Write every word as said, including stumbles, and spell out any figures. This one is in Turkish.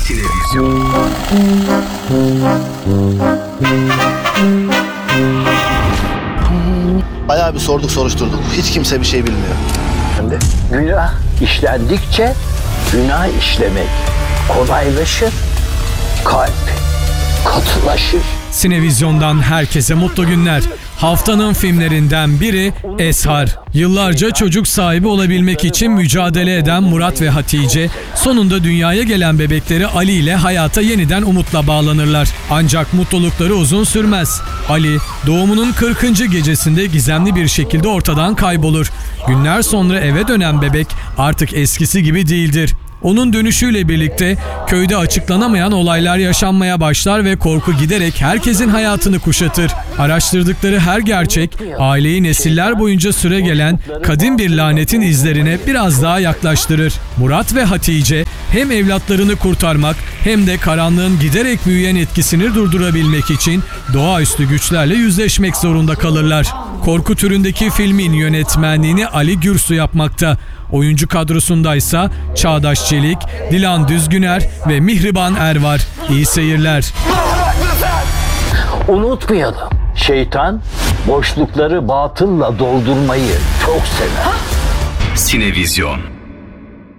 Sinevizyon. Bayağı bir sorduk soruşturduk. Hiç kimse bir şey bilmiyor. Günah işlendikçe günah işlemek kolaylaşır, kalp katılaşır. Sinevizyon'dan herkese mutlu günler. Haftanın filmlerinden biri Eshar. Yıllarca çocuk sahibi olabilmek için mücadele eden Murat ve Hatice, sonunda dünyaya gelen bebekleri Ali ile hayata yeniden umutla bağlanırlar. Ancak mutlulukları uzun sürmez. Ali, doğumunun kırkıncı gecesinde gizemli bir şekilde ortadan kaybolur. Günler sonra eve dönen bebek artık eskisi gibi değildir. Onun dönüşüyle birlikte köyde açıklanamayan olaylar yaşanmaya başlar ve korku giderek herkesin hayatını kuşatır. Araştırdıkları her gerçek, aileyi nesiller boyunca süregelen kadim bir lanetin izlerine biraz daha yaklaştırır. Murat ve Hatice hem evlatlarını kurtarmak hem de karanlığın giderek büyüyen etkisini durdurabilmek için doğaüstü güçlerle yüzleşmek zorunda kalırlar. Korku türündeki filmin yönetmenliğini Ali Gürsu yapmakta. Oyuncu kadrosundaysa Çağdaş Çelik, Dilan Düzgüner ve Mihriban Er var. İyi seyirler. Unutmayalım, şeytan boşlukları batılla doldurmayı çok sever. Sinevizyon.